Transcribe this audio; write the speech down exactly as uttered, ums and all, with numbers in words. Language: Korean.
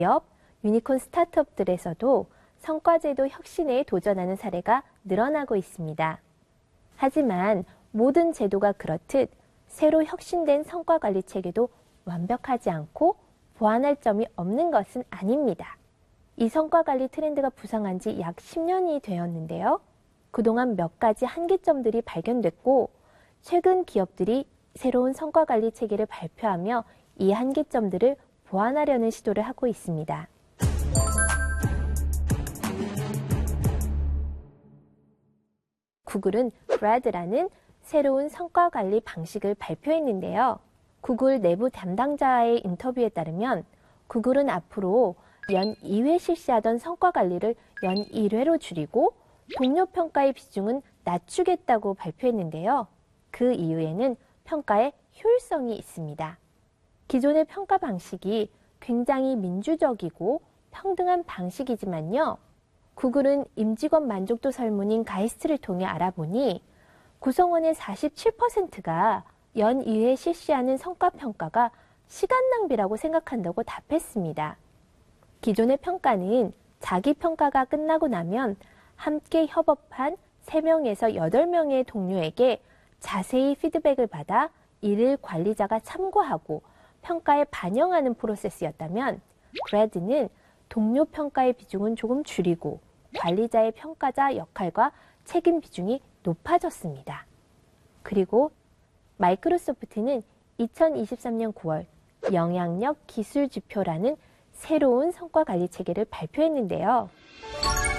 기업, 유니콘 스타트업들에서도 성과제도 혁신에 도전하는 사례가 늘어나고 있습니다. 하지만 모든 제도가 그렇듯 새로 혁신된 성과관리 체계도 완벽하지 않고 보완할 점이 없는 것은 아닙니다. 이 성과관리 트렌드가 부상한 지 약 십 년이 되었는데요. 그동안 몇 가지 한계점들이 발견됐고 최근 기업들이 새로운 성과관리 체계를 발표하며 이 한계점들을 보완하려는 시도를 하고 있습니다. 구글은 브래드라는 새로운 성과관리 방식을 발표했는데요. 구글 내부 담당자의 인터뷰에 따르면 구글은 앞으로 연 이 회 실시하던 성과관리를 연 일 회로 줄이고 동료 평가의 비중은 낮추겠다고 발표했는데요. 그 이유에는 평가의 효율성이 있습니다. 기존의 평가 방식이 굉장히 민주적이고 평등한 방식이지만요. 구글은 임직원 만족도 설문인 가이스트를 통해 알아보니 구성원의 사십칠 퍼센트가 연 이 회 실시하는 성과평가가 시간 낭비라고 생각한다고 답했습니다. 기존의 평가는 자기 평가가 끝나고 나면 함께 협업한 세 명에서 여덟 명의 동료에게 자세히 피드백을 받아 이를 관리자가 참고하고 평가에 반영하는 프로세스였다면 브래드는 동료 평가의 비중은 조금 줄이고 관리자의 평가자 역할과 책임 비중이 높아졌습니다. 그리고 마이크로소프트는 이천이십삼 년 구월 영향력 기술 지표라는 새로운 성과관리 체계를 발표했는데요.